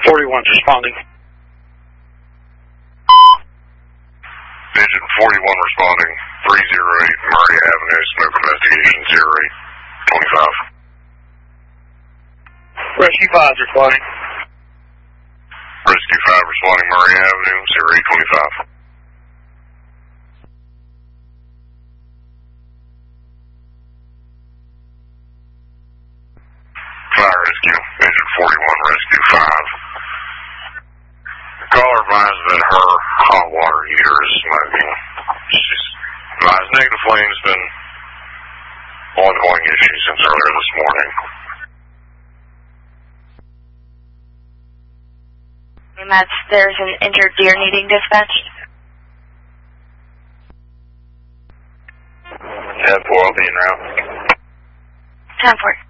41's responding. Engine 41 responding, 308 Murray Avenue, smoke investigation 0825. Rescue 5's responding. Rescue 5 responding, Murray Avenue, 0825. Fire rescue, engine 41, rescue 5. Caller advised that her hot water heater is smoking. She's advised negative flame's been ongoing issue since earlier this morning. And there's an injured deer needing dispatched. 10-4, I'll be en route. 10-4.